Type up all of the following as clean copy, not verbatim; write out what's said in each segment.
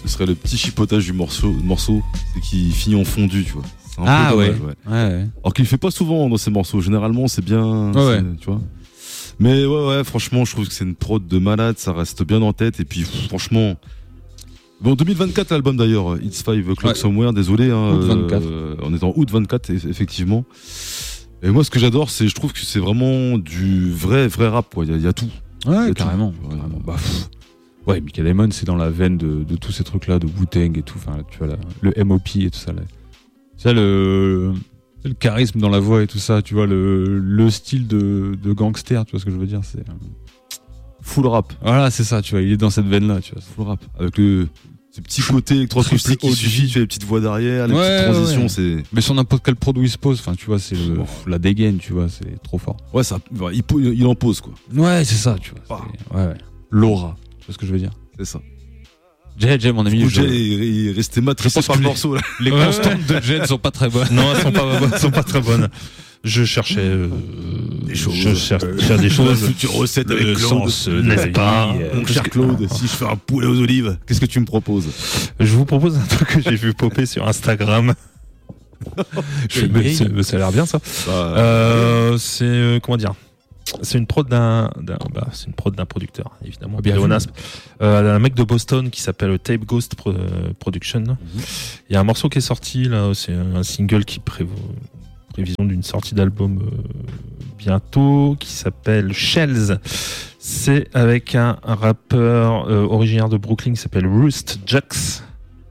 ce serait le petit chipotage du morceau c'est qu'il finit en fondu, tu vois. C'est un peu dommage, ouais. Alors qu'il le fait pas souvent dans ses morceaux. Généralement, c'est bien, tu vois. Mais ouais, franchement, je trouve que c'est une prod de malade. Ça reste bien en tête. Et puis, franchement. Bon, 2024, l'album d'ailleurs, It's 5 O'Clock Somewhere, désolé, août 24. On est en août 24, effectivement. Et moi, ce que j'adore, je trouve que c'est vraiment du vrai rap, quoi. Il y a tout. Ouais, carrément. Bah, ouais, Michael Amon, c'est dans la veine de tous ces trucs-là, de Wu-Tang et tout. Enfin, tu vois, le MOP et tout ça. Là. Ça, le charisme dans la voix et tout ça, tu vois, le style de gangster, tu vois ce que je veux dire, c'est. Full rap. Voilà, c'est ça, tu vois, il est dans cette veine-là, tu vois. Full rap. Avec ce petit côté électroacoustique qui suffit, tu fais les petites voix derrière, les petites transitions, c'est. Mais sur n'importe quel produit il se pose, enfin, tu vois, c'est la dégaine, tu vois, c'est trop fort. Ouais, ça, il en pose, quoi. Ouais, c'est ça, tu vois. Ouais. L'aura, tu vois ce que je veux dire. C'est ça. Jay, mon ami. Il est resté matricé par le morceau, là. Les constantes de Jay ne sont pas très bonnes. Non, elles sont pas très bonnes. Je cherchais des choses. Je cherchais des choses. Future recette avec Claude. Sens, n'est-ce pas mon cher Claude, si je fais un poulet aux olives, qu'est-ce que tu me proposes? Je vous propose un truc que j'ai vu popper sur Instagram. Ça a l'air bien, ça. C'est comment dire? C'est une prod d'un producteur, évidemment. Un mec de Boston qui s'appelle Tape Ghost Production. Il y a un morceau qui est sorti là, c'est un single qui prévision d'une sortie d'album bientôt, qui s'appelle Shells. C'est avec un rappeur originaire de Brooklyn qui s'appelle Rusty Jux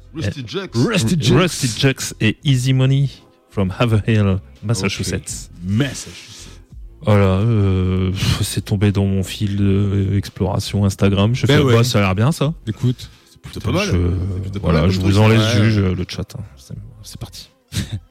et Easy Money from Haverhill, Massachusetts. Voilà, c'est tombé dans mon fil d'exploration Instagram. Je fais ça a l'air bien, ça. Écoute, c'est plutôt pas mal. Voilà, je vous en laisse juge le chat. C'est parti.